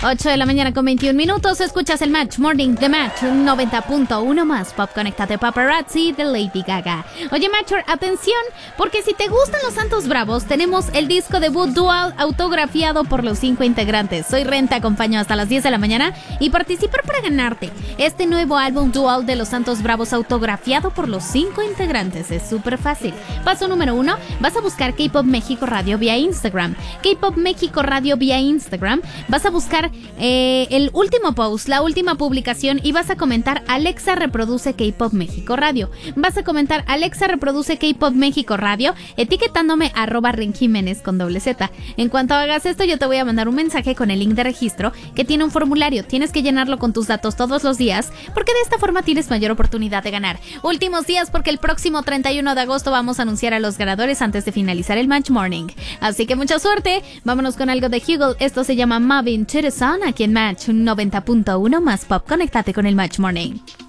8 de la mañana con 21 minutos. Escuchas el Match Morning de Match 90.1 más Pop. Conéctate Paparazzi de Lady Gaga. Oye, Matcher, atención, porque si te gustan los Santos Bravos, tenemos el disco debut dual autografiado por los 5 integrantes. Soy Ren, te acompaño hasta las 10 de la mañana y participar para ganarte este nuevo álbum dual de los Santos Bravos autografiado por los 5 integrantes. Es súper fácil. Paso número 1, vas a buscar K-Pop México Radio vía Instagram. K-Pop México Radio vía Instagram. Vas a buscar el último post, la última publicación, y vas a comentar Alexa reproduce K-Pop México Radio. Vas a comentar Alexa reproduce K-Pop México Radio, etiquetándome @RenJiménez con doble Z. En cuanto hagas esto, yo te voy a mandar un mensaje con el link de registro que tiene un formulario. Tienes que llenarlo con tus datos todos los días, porque de esta forma tienes mayor oportunidad de ganar. Últimos días, porque el próximo 31 de agosto vamos a anunciar a los ganadores antes de finalizar el Match Morning. Así que mucha suerte. Vámonos con algo de Hugel. Esto se llama Mavin to the Sun, aquí en Match 90.1 más Pop. Conéctate con el Match Morning.